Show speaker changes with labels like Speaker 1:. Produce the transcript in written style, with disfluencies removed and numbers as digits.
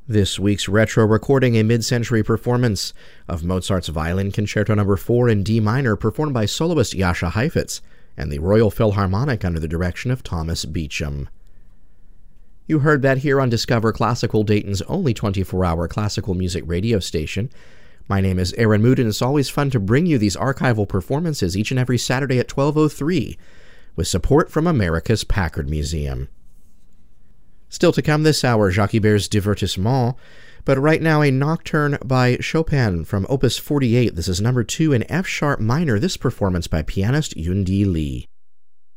Speaker 1: This week's retro recording, a mid-century performance of Mozart's Violin Concerto No. 4 in D minor, performed by soloist Jascha Heifetz and the Royal Philharmonic under the direction of Thomas Beecham. You heard that here on Discover Classical, Dayton's only 24-hour classical music radio station. My name is Aaron Mood, and it's always fun to bring you these archival performances each and every Saturday at 12:03, with support from America's Packard Museum. Still to come this hour, Jacques Ibert's Divertissement, but right now a nocturne by Chopin from Opus 48. This is number 2 in F-sharp minor, this performance by pianist Yundi Lee.